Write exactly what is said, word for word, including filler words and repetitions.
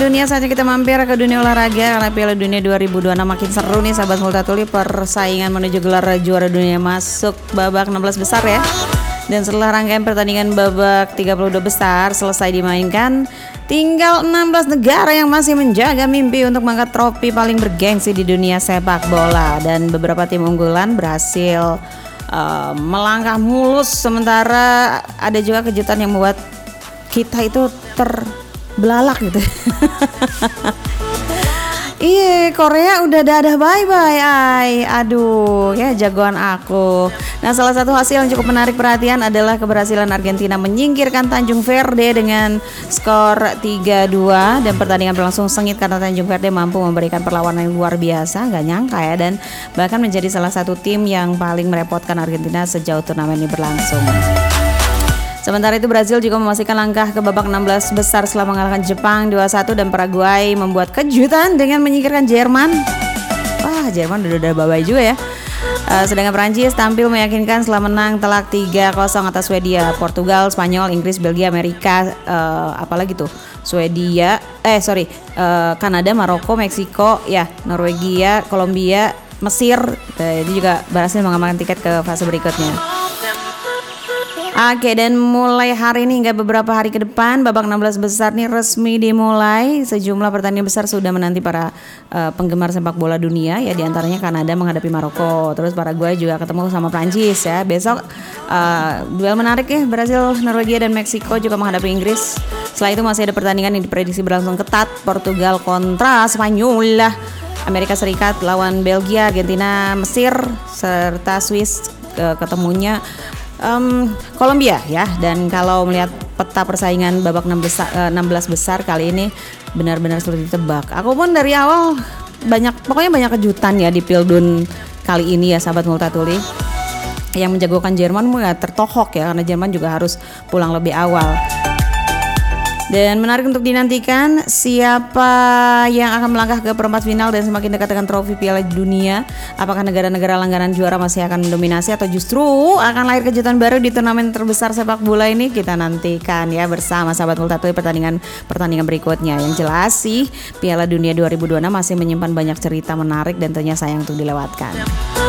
dunia, saatnya kita mampir ke dunia olahraga karena Piala Dunia dua ribu dua puluh enam makin seru nih sahabat Multatuli. Persaingan menuju gelar juara dunia masuk babak enam belas besar ya. Dan setelah rangkaian pertandingan babak tiga puluh dua besar selesai dimainkan, tinggal enam belas negara yang masih menjaga mimpi untuk mengangkat trofi paling bergengsi di dunia sepak bola. Dan beberapa tim unggulan berhasil uh, melangkah mulus, sementara ada juga kejutan yang membuat kita itu terbelalak gitu. Iya, Korea udah dadah bye-bye, ay. Aduh, ya jagoan aku. Nah, salah satu hasil yang cukup menarik perhatian adalah keberhasilan Argentina menyingkirkan Tanjung Verde dengan skor tiga dua. Dan pertandingan berlangsung sengit karena Tanjung Verde mampu memberikan perlawanan yang luar biasa, gak nyangka ya. Dan bahkan menjadi salah satu tim yang paling merepotkan Argentina sejauh turnamen ini berlangsung. Sementara itu Brazil juga memastikan langkah ke babak enam belas besar setelah mengalahkan Jepang dua satu, dan Paraguay membuat kejutan dengan menyingkirkan Jerman. Wah, Jerman udah udah babai juga ya. Uh, sedangkan Prancis tampil meyakinkan setelah menang telak tiga kosong atas Swedia. Portugal, Spanyol, Inggris, Belgia, Amerika, uh, apalagi tuh Swedia, eh sorry, uh, Kanada, Maroko, Meksiko, ya Norwegia, Kolombia, Mesir, uh, itu juga berhasil mengamankan tiket ke fase berikutnya. Oke, dan mulai hari ini hingga beberapa hari ke depan babak enam belas besar nih resmi dimulai. Sejumlah pertandingan besar sudah menanti para uh, penggemar sepak bola dunia ya, diantaranya Kanada menghadapi Maroko, terus Paraguay juga ketemu sama Prancis ya. Besok uh, duel menarik ya, Brazil, Norwegia, dan Meksiko juga menghadapi Inggris. Setelah itu masih ada pertandingan yang diprediksi berlangsung ketat, Portugal kontra Spanyol, Amerika Serikat lawan Belgia, Argentina, Mesir, serta Swiss uh, ketemunya Um, Kolombia ya. Dan kalau melihat peta persaingan babak enam belas besar kali ini benar-benar sulit ditebak. Aku pun dari awal banyak, pokoknya banyak kejutan ya di Pildun kali ini ya sahabat Multatuli. Yang menjagokan Jerman mungkin tertohok ya, karena Jerman juga harus pulang lebih awal. Dan menarik untuk dinantikan siapa yang akan melangkah ke perempat final dan semakin dekat dengan trofi Piala Dunia. Apakah negara-negara langganan juara masih akan mendominasi atau justru akan lahir kejutan baru di turnamen terbesar sepak bola ini? Kita nantikan ya bersama sahabat Multatuli pertandingan pertandingan berikutnya. Yang jelas sih Piala Dunia dua ribu dua puluh enam masih menyimpan banyak cerita menarik dan tentunya sayang untuk dilewatkan.